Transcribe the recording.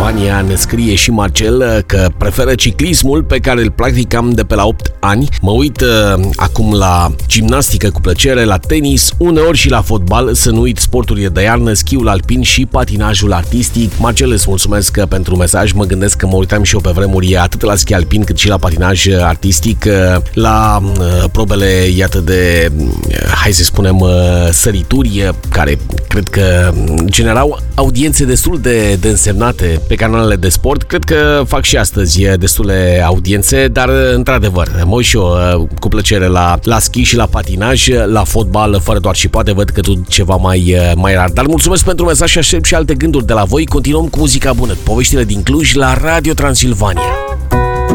Transilvania ne scrie și Marcel că preferă ciclismul pe care îl practicam de pe la 8 ani. Mă uit acum la gimnastică cu plăcere, la tenis, uneori și la fotbal, să nu uit sporturile de iarnă, schiul alpin și patinajul artistic. Marcel, îți mulțumesc pentru mesaj. Mă gândesc că mă uitam și eu pe vremuri atât la schi alpin cât și la patinaj artistic, la probele, iată, de, hai să spunem, sărituri, care cred că generau audiențe destul de însemnate pe canalele de sport. Cred că fac și astăzi destule audiențe, dar într-adevăr, mă uit și eu cu plăcere la schi și la patinaj, la fotbal, fără doar și poate, văd că tu ceva mai rar. Dar mulțumesc pentru mesaj și aștept și alte gânduri de la voi. Continuăm cu muzica bună, poveștile din Cluj la Radio Transilvania.